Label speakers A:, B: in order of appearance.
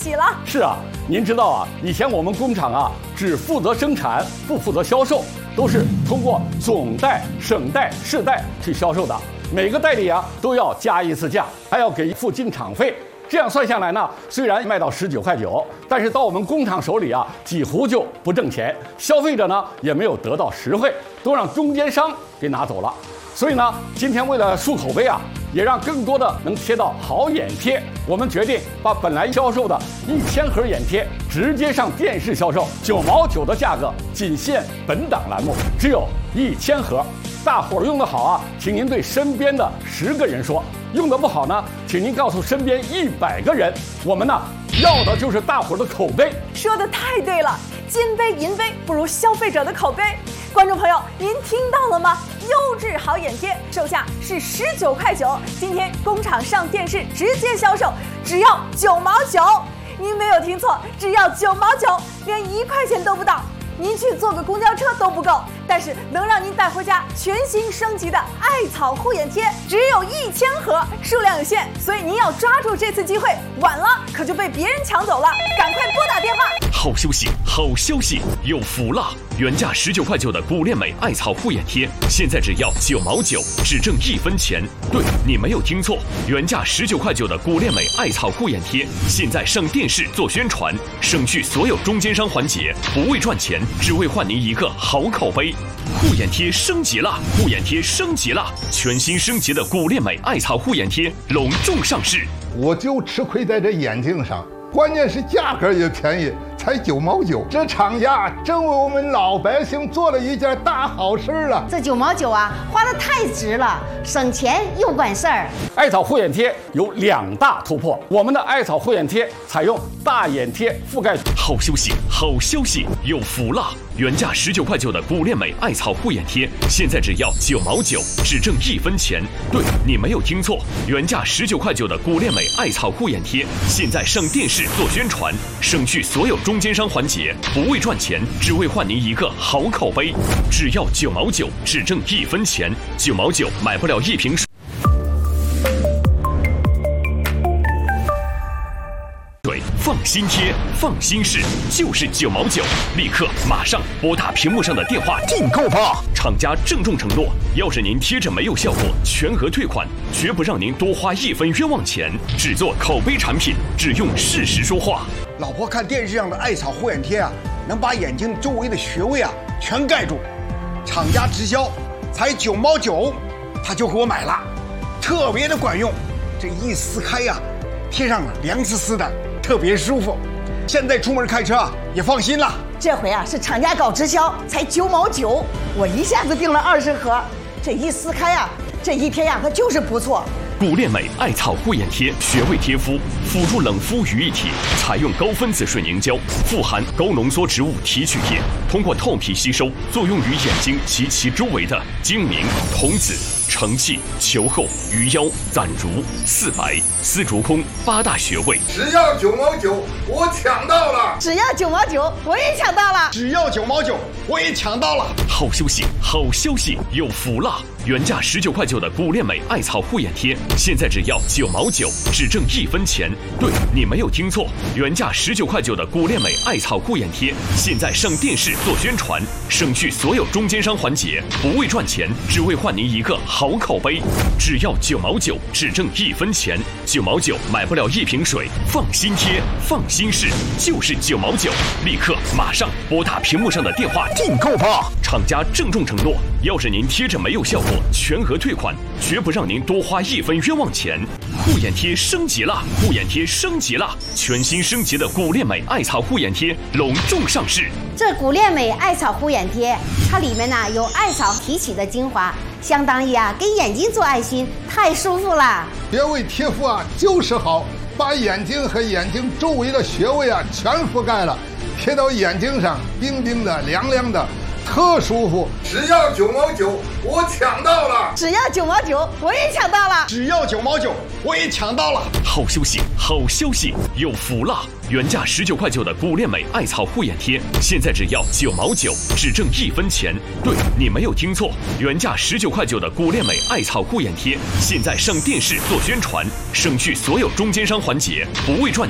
A: 起了。
B: 是啊，您知道啊，以前我们工厂啊只负责生产，不负责销售，都是通过总代、省代、市代去销售的。每个代理啊都要加一次价，还要给付进厂费。这样算下来呢，虽然卖到19.9块，但是到我们工厂手里啊，几乎就不挣钱，消费者呢也没有得到实惠，都让中间商给拿走了。所以呢，今天为了树口碑啊，也让更多的能贴到好眼贴，我们决定把本来销售的1000盒眼贴直接上电视销售，9毛9的价格，仅限本档栏目，只有1000盒。大伙儿用得好啊，请您对身边的10个人说；用得不好呢，请您告诉身边100个人。我们呢，要的就是大伙儿的口碑。
A: 说的太对了，金杯银杯不如消费者的口碑。观众朋友，您听到了吗？优质好眼贴，售价是19.9块，今天工厂上电视直接销售，只要9毛9。您没有听错，只要9毛9，连1块钱都不到。您去坐个公交车都不够，但是能让您带回家全新升级的艾草护眼贴，只有1000盒，数量有限，所以您要抓住这次机会，晚了可就被别人抢走了，赶快拨打电话。
C: 好消息，好消息，有福了！原价19.9块的古恋美艾草护眼贴，现在只要9毛9，只挣1分钱。对，你没有听错，原价19.9块的古恋美艾草护眼贴，现在上电视做宣传，省去所有中间商环节，不为赚钱，只为换您一个好口碑。护眼贴升级了，护眼贴升级了，全新升级的古恋美艾草护眼贴隆重上市。
D: 我就吃亏在这眼睛上，关键是价格也便宜，才9毛9。这厂家真为我们老百姓做了一件大好事了。
E: 这9毛9啊，花得太值了，省钱又管事儿。
B: 艾草护眼贴有2大突破，我们的艾草护眼贴采用大眼贴覆盖。
C: 好消息，好消息，有福了！原价19.9块的古恋美艾草护眼贴，现在只要9毛9，只挣1分钱。对，你没有听错，原价19.9块的古恋美艾草护眼贴，现在上电视做宣传，省去所有中间商环节，不为赚钱，只为换您一个好口碑。只要9毛9，只挣1分钱，9毛9买不了1瓶水。放心贴，放心事，就是9毛9，立刻马上拨打屏幕上的电话订购吧。厂家郑重承诺，要是您贴着没有效果，全额退款，绝不让您多花1分冤枉钱。只做口碑产品，只用事实说话。
F: 老婆看电视上的艾草护眼贴啊，能把眼睛周围的穴位啊全盖住，厂家直销才9毛9，他就给我买了，特别的管用。这一撕开呀，贴上了凉丝丝的。特别舒服，现在出门开车也放心了。
E: 这回啊是厂家搞直销，才9毛9，我一下子订了20盒，这一撕开啊，这一贴呀它就是不错。
C: 古恋美艾草护眼贴，穴位贴敷，辅助冷敷于一体，采用高分子水凝胶，富含高浓缩植物提取液，通过透皮吸收，作用于眼睛及其周围的睛明、瞳子、承泣、球后、鱼腰、攒如、四白、丝竹空8大穴位。
D: 只要9毛9，我抢到了！
E: 只要9毛9，我也抢到了！
F: 只要9毛9，我也抢到了！
C: 好消息，好消息，有福了！原价19.9块的古恋美艾草护眼贴，现在只要9毛9，只挣1分钱。对，你没有听错，原价19.9块的古恋美艾草护眼贴，现在上电视做宣传，省去所有中间商环节，不为赚钱，只为换您一个好口碑。只要9毛9，只挣1分钱，9毛9买不了1瓶水。放心贴，放心事，就是9毛9，立刻马上拨打屏幕上的电话订购吧。厂家郑重承诺，要是您贴着没有效果，全额退款，绝不让您多花1分冤枉钱。护眼贴升级了，护眼贴升级了，全新升级的古恋美艾草护眼贴隆重上市。
E: 这古恋美艾草护眼贴，它里面呢有艾草提取的精华，相当于啊给眼睛做爱心，太舒服了。
D: 穴位贴敷啊就是好，把眼睛和眼睛周围的穴位啊全覆盖了，贴到眼睛上，冰冰的、凉凉的。特舒服，只要9毛9，我抢到了！
E: 只要9毛9，我也抢到了！
F: 只要9毛9，我也抢到了！
C: 好消息，好消息，有福了！原价19.9块的古恋美艾草护眼贴，现在只要9毛9，只挣1分钱。对，你没有听错，原价19.9块的古恋美艾草护眼贴，现在上电视做宣传，省去所有中间商环节，不为赚